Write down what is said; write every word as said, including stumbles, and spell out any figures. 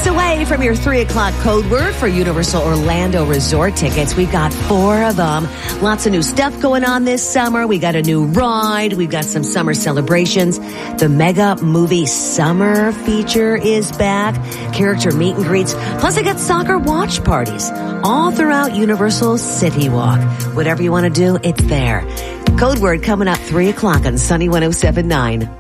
away from your three o'clock code word for Universal Orlando Resort tickets. We've got four of them. Lots of new stuff going on this summer. We got a new ride. We've got some summer celebrations. The Mega Movie Summer feature is back. Character meet and greets. Plus, I got soccer watch parties all throughout Universal City Walk. Whatever you want to do, it's there. Code word coming up three o'clock on Sunny one oh seven point nine.